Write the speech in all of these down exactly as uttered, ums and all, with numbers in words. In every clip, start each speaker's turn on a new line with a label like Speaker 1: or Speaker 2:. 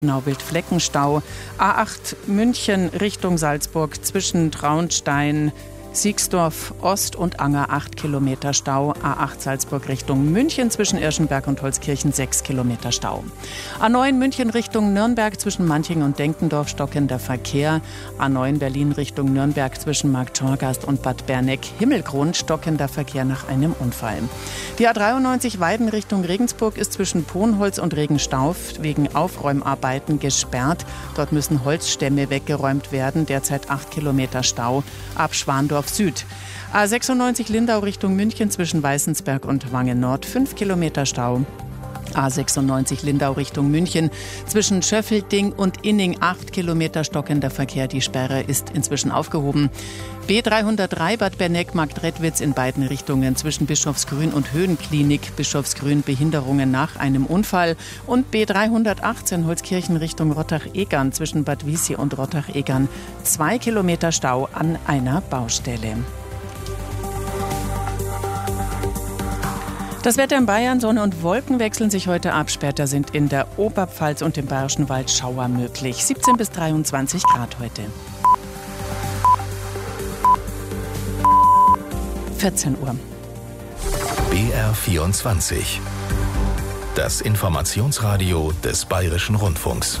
Speaker 1: Nauwild-Fleckenstau. A acht München Richtung Salzburg zwischen Traunstein, Siegsdorf Ost und Anger acht Kilometer Stau. A acht Salzburg Richtung München zwischen Irschenberg und Holzkirchen sechs Kilometer Stau. A neun München Richtung Nürnberg zwischen Manching und Denkendorf stockender Verkehr. A neun Berlin Richtung Nürnberg zwischen Marktschorgast und Bad Berneck-Himmelgrund stockender Verkehr nach einem Unfall. Die A dreiundneunzig Weiden Richtung Regensburg ist zwischen Ponholz und Regenstauf wegen Aufräumarbeiten gesperrt. Dort müssen Holzstämme weggeräumt werden. Derzeit acht Kilometer Stau ab Schwandorf Süd. A sechsundneunzig Lindau Richtung München zwischen Weißensberg und Wangen Nord fünf Kilometer Stau. A sechsundneunzig Lindau Richtung München zwischen Schöffelding und Inning acht Kilometer stockender Verkehr. Die Sperre ist inzwischen aufgehoben. B dreihundertdrei Bad Berneck-Marktredwitz in beiden Richtungen zwischen Bischofsgrün und Höhenklinik. Bischofsgrün Behinderungen nach einem Unfall. Und B dreihundertachtzehn Holzkirchen Richtung Rottach-Egern zwischen Bad Wiessee und Rottach-Egern zwei Kilometer Stau an einer Baustelle. Das Wetter in Bayern, Sonne und Wolken wechseln sich heute ab. Später sind in der Oberpfalz und im Bayerischen Wald Schauer möglich. siebzehn bis dreiundzwanzig Grad heute. vierzehn Uhr.
Speaker 2: B R vierundzwanzig. Das Informationsradio des Bayerischen Rundfunks.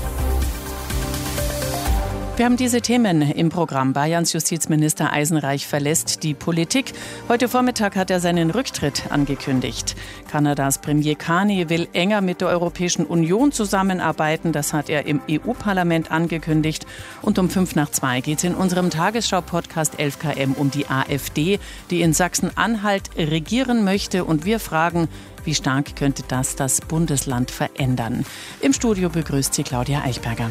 Speaker 1: Wir haben diese Themen im Programm. Bayerns Justizminister Eisenreich verlässt die Politik. Heute Vormittag hat er seinen Rücktritt angekündigt. Kanadas Premier Carney will enger mit der Europäischen Union zusammenarbeiten. Das hat er im E U-Parlament angekündigt. Und um fünf nach zwei geht es in unserem Tagesschau-Podcast elf Kilometer um die AfD, die in Sachsen-Anhalt regieren möchte. Und wir fragen, wie stark könnte das das Bundesland verändern? Im Studio begrüßt sie Claudia Eichberger.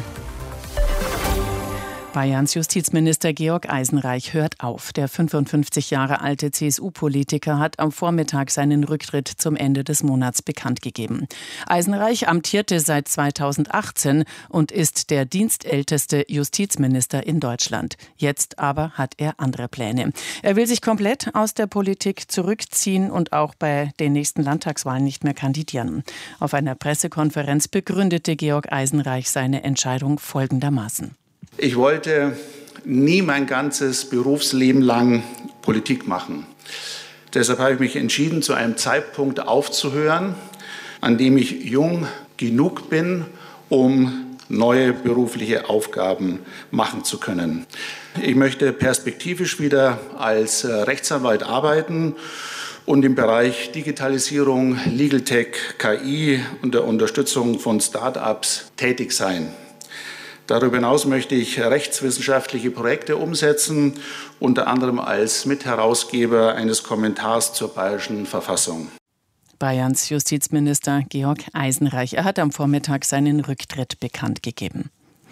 Speaker 1: Bayerns Justizminister Georg Eisenreich hört auf. Der fünfundfünfzig Jahre alte C S U-Politiker hat am Vormittag seinen Rücktritt zum Ende des Monats bekannt gegeben. Eisenreich amtierte seit zweitausendachtzehn und ist der dienstälteste Justizminister in Deutschland. Jetzt aber hat er andere Pläne. Er will sich komplett aus der Politik zurückziehen und auch bei den nächsten Landtagswahlen nicht mehr kandidieren. Auf einer Pressekonferenz begründete Georg Eisenreich seine Entscheidung folgendermaßen.
Speaker 3: Ich wollte nie mein ganzes Berufsleben lang Politik machen. Deshalb habe ich mich entschieden, zu einem Zeitpunkt aufzuhören, an dem ich jung genug bin, um neue berufliche Aufgaben machen zu können. Ich möchte perspektivisch wieder als Rechtsanwalt arbeiten und im Bereich Digitalisierung, Legal Tech, K I und der Unterstützung von Start-ups tätig sein. Darüber hinaus möchte ich rechtswissenschaftliche Projekte umsetzen, unter anderem als Mitherausgeber eines Kommentars zur Bayerischen Verfassung.
Speaker 1: Bayerns Justizminister Georg Eisenreich. Er hat am Vormittag seinen Rücktritt bekannt gegeben.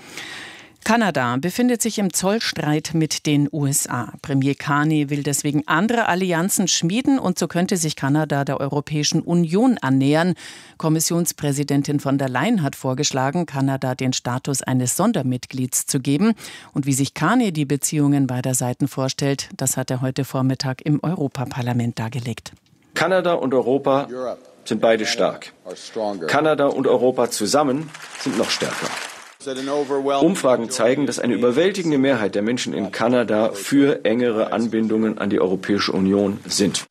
Speaker 1: Kanada befindet sich im Zollstreit mit den U S A. Premier Carney will deswegen andere Allianzen schmieden und so könnte sich Kanada der Europäischen Union annähern. Kommissionspräsidentin von der Leyen hat vorgeschlagen, Kanada den Status eines Sondermitglieds zu geben. Und wie sich Carney die Beziehungen beider Seiten vorstellt, das hat er heute Vormittag im Europaparlament dargelegt.
Speaker 4: Kanada und Europa sind beide stark. Kanada und Europa zusammen sind noch stärker. Umfragen zeigen, dass eine überwältigende Mehrheit der Menschen in Kanada für engere Anbindungen an die Europäische Union sind.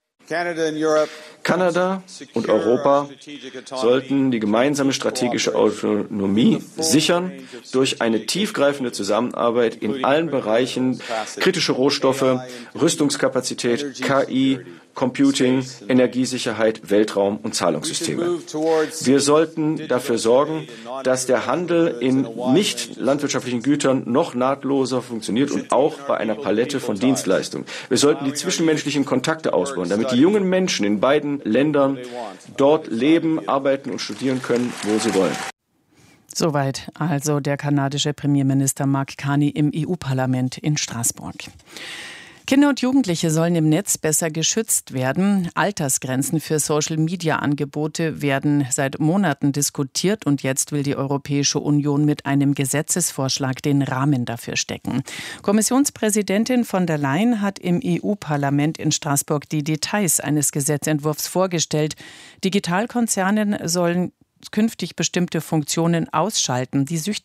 Speaker 4: Kanada und Europa sollten die gemeinsame strategische Autonomie sichern durch eine tiefgreifende Zusammenarbeit in allen Bereichen, kritische Rohstoffe, Rüstungskapazität, K I, Computing, Energiesicherheit, Weltraum und Zahlungssysteme. Wir sollten dafür sorgen, dass der Handel in nicht landwirtschaftlichen Gütern noch nahtloser funktioniert und auch bei einer Palette von Dienstleistungen. Wir sollten die zwischenmenschlichen Kontakte ausbauen, damit die jungen Menschen in beiden Ländern dort leben, arbeiten und studieren können, wo sie wollen.
Speaker 1: Soweit also der kanadische Premierminister Mark Carney im E U-Parlament in Straßburg. Kinder und Jugendliche sollen im Netz besser geschützt werden. Altersgrenzen für Social-Media-Angebote werden seit Monaten diskutiert und jetzt will die Europäische Union mit einem Gesetzesvorschlag den Rahmen dafür stecken. Kommissionspräsidentin von der Leyen hat im E U-Parlament in Straßburg die Details eines Gesetzentwurfs vorgestellt. Digitalkonzernen sollen künftig bestimmte Funktionen ausschalten, die süchtig